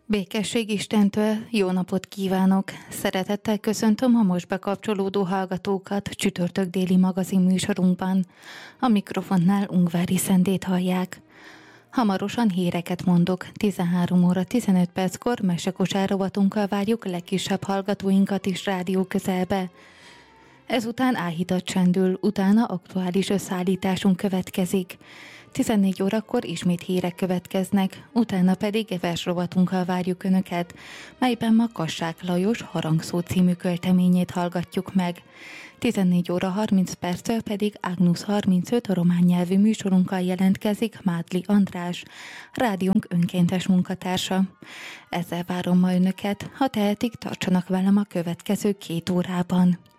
Békesség Istentől, jó napot kívánok! Szeretettel köszöntöm a most bekapcsolódó hallgatókat csütörtök déli magazin műsorunkban. A mikrofonnál Ungvári Szendét hallják. Hamarosan híreket mondok, 13 óra 15 perckor mesekosár rovatunkkal várjuk legkisebb hallgatóinkat is rádió közelbe. Ezután áhítat csendül, utána aktuális összeállításunk következik. 14 órakor ismét hírek következnek, utána pedig versrovatunkkal várjuk Önöket, melyben ma Kassák Lajos Harangszó című költeményét hallgatjuk meg. 14 óra 30 perccel pedig Agnus 35 román nyelvű műsorunkkal jelentkezik Mádli András, rádiónk önkéntes munkatársa. Ezzel várom ma Önöket, ha tehetik, tartsanak velem a következő 2 órában.